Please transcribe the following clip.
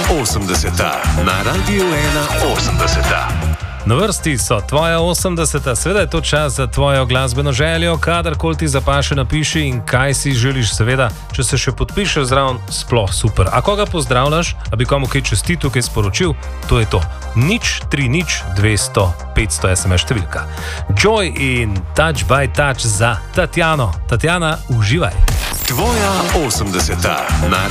80. na Radiu 81. Na vrsti so tvoja 80, seveda je to čas za tvojo glasbeno željo, kadarkoli ti zapaše, napiši in kaj si želiš, seveda, če se še podpišeš zraven, sploh super. A koga pozdravljaš, a bi komu kaj čestitil, kaj sporočil, to je to. 0-3-0-200-500 SMS številka. Joy in Touch by Touch za Tatjano. Tatjana, uživaj. Tvoja 80. na